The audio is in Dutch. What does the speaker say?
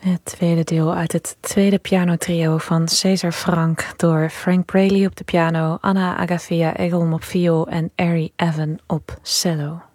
Het tweede deel uit het tweede pianotrio van César Franck door Frank Braley op de piano, Anna Agafia Egholm op viool en Ari Evan op cello.